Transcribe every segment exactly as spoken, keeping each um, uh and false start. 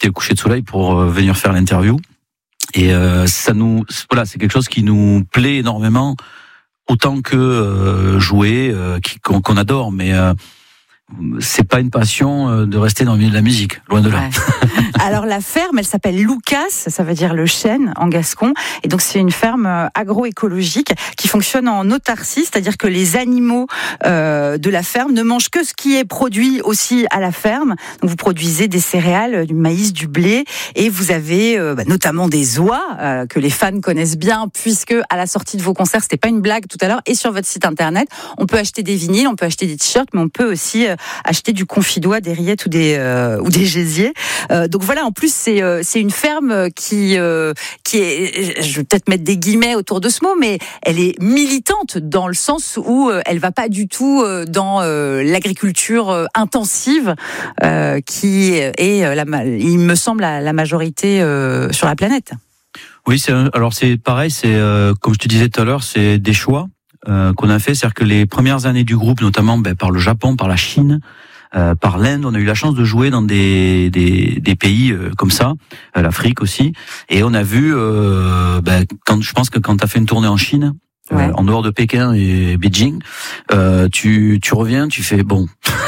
profité le coucher de soleil pour euh, venir faire l'interview. Et euh, ça nous, voilà, c'est quelque chose qui nous plaît énormément, autant que euh, jouer, euh, qui, qu'on, qu'on adore, mais euh, c'est pas une passion de rester dans le milieu de la musique, loin de là. Ouais. Alors la ferme, elle s'appelle Lucas, ça veut dire le chêne en gascon, et donc c'est une ferme agroécologique qui fonctionne en autarcie, c'est-à-dire que les animaux euh, de la ferme ne mangent que ce qui est produit aussi à la ferme. Donc vous produisez des céréales, du maïs, du blé, et vous avez euh, bah, notamment des oies euh, que les fans connaissent bien, puisque à la sortie de vos concerts, c'était pas une blague tout à l'heure, et sur votre site internet, on peut acheter des vinyles, on peut acheter des t-shirts, mais on peut aussi euh, acheter du confit d'oie, des rillettes ou des euh, ou des gésiers. Euh, donc voilà, en plus c'est euh, c'est une ferme qui euh, qui est, je vais peut-être mettre des guillemets autour de ce mot, mais elle est militante dans le sens où euh, elle va pas du tout euh, dans euh, l'agriculture euh, intensive euh, qui est euh, la, il me semble la, la majorité euh, sur la planète. Oui, c'est alors c'est pareil, c'est euh, comme je te disais tout à l'heure, c'est des choix. Euh, qu'on a fait, c'est-à-dire que les premières années du groupe, notamment ben, par le Japon, par la Chine, euh, par l'Inde, on a eu la chance de jouer dans des des, des pays euh, comme ça, euh, l'Afrique aussi, et on a vu, euh, ben, quand je pense que quand tu as fait une tournée en Chine, ouais. euh, en dehors de Pékin et Beijing, euh, tu tu reviens, tu fais bon.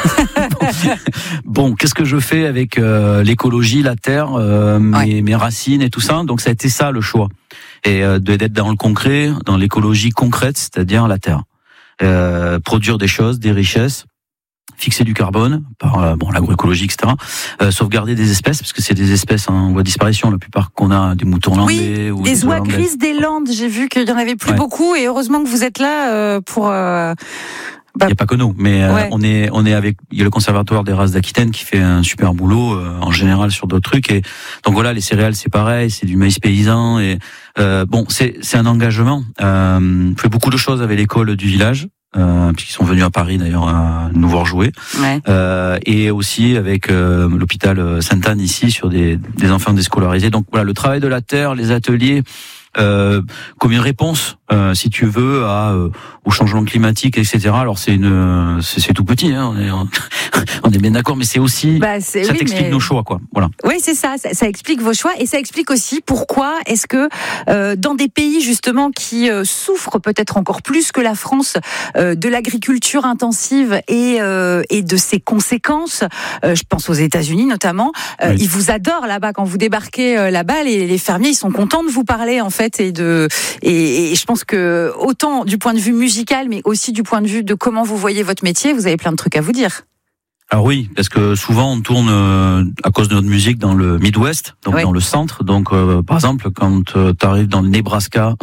Bon, qu'est-ce que je fais avec euh, l'écologie, la terre, euh, mes, ouais. mes racines et tout ça. Donc ça a été ça le choix, et euh, d'être dans le concret, dans l'écologie concrète, c'est-à-dire la terre, euh, produire des choses, des richesses, fixer du carbone par euh, bon l'agroécologie, et cetera. Euh, sauvegarder des espèces parce que c'est des espèces en voie de disparition. La plupart qu'on a, des moutons hollandais, oui, ou des oies grises des Landes. J'ai vu qu'il y en avait plus ouais. beaucoup, et heureusement que vous êtes là euh, pour. Euh... Il n'y a pas que nous, mais ouais. euh, on est on est avec il y a le conservatoire des races d'Aquitaine qui fait un super boulot euh, en général sur d'autres trucs, et donc voilà, les céréales c'est pareil, c'est du maïs paysan, et euh, bon c'est c'est un engagement. Euh, on fait beaucoup de choses avec l'école du village. Euh, puisqu'ils sont venus à Paris d'ailleurs à nous voir jouer, ouais. euh, et aussi avec euh, l'hôpital Sainte-Anne ici sur des des enfants déscolarisés. Donc voilà, le travail de la terre, les ateliers. Euh, comme une réponse, euh, si tu veux, à euh, au changement climatique, et cetera. Alors c'est une, c'est, c'est tout petit, hein, on est, on est bien d'accord, mais c'est aussi, bah c'est, ça oui, t'explique mais... nos choix, quoi. Voilà. Oui, c'est ça, ça, ça explique vos choix, et ça explique aussi pourquoi est-ce que euh, dans des pays justement qui euh, souffrent peut-être encore plus que la France euh, de l'agriculture intensive et euh, et de ses conséquences, euh, je pense aux États-Unis notamment, euh, oui. ils vous adorent là-bas quand vous débarquez euh, là-bas, les, les fermiers ils sont contents de vous parler en fait. Et de et, et je pense que autant du point de vue musical, mais aussi du point de vue de comment vous voyez votre métier, vous avez plein de trucs à vous dire. Alors oui, parce que souvent on tourne euh, à cause de notre musique dans le Midwest, donc oui. dans le centre. Donc euh, par exemple, quand euh, tu arrives dans le Nebraska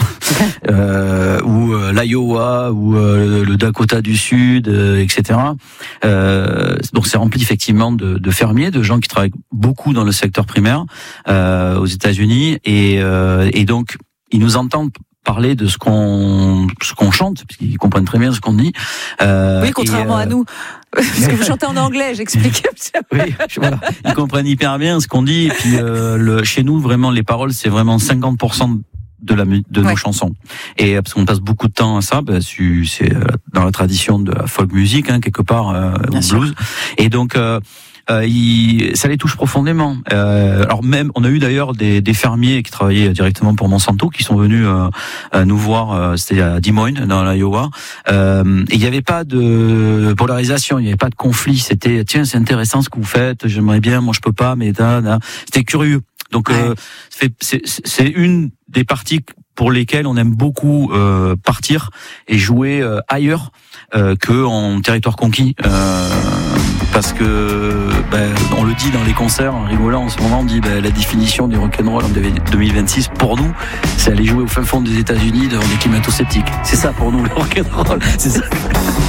euh, ou euh, l'Iowa ou euh, le Dakota du Sud, euh, et cetera. Euh, donc c'est rempli effectivement de, de fermiers, de gens qui travaillent beaucoup dans le secteur primaire euh, aux États-Unis, et, euh, et donc ils nous entendent parler de ce qu'on ce qu'on chante, parce qu'ils comprennent très bien ce qu'on dit. Euh, oui, contrairement et, euh, à nous, parce que vous chantez en anglais, j'explique. Oui, voilà, ils comprennent hyper bien ce qu'on dit. Et puis euh, le, chez nous, vraiment, les paroles, c'est vraiment cinquante pour cent de la de nos ouais. chansons. Et parce qu'on passe beaucoup de temps à ça, bah, c'est dans la tradition de la folk music, hein, quelque part, euh, au blues. Sûr. Et donc. Euh, Euh, il, ça les touche profondément. Euh, alors même, on a eu d'ailleurs des, des fermiers qui travaillaient directement pour Monsanto qui sont venus euh, à nous voir. Euh, c'était à Des Moines, dans l'Iowa. Euh, et il n'y avait pas de polarisation, il n'y avait pas de conflit. C'était tiens, c'est intéressant ce que vous faites. J'aimerais bien, moi je peux pas, mais da, da. C'était curieux. Donc ouais. euh, c'est, c'est, c'est une des parties pour lesquelles on aime beaucoup euh, partir et jouer euh, ailleurs euh, que en territoire conquis. Euh, Parce que ben, on le dit dans les concerts en rigolant en ce moment, on dit ben, la définition du rock'n'roll en deux mille vingt-six pour nous, c'est aller jouer au fin fond des États-Unis devant des climato-sceptiques. C'est ça pour nous le rock'n'roll, c'est ça.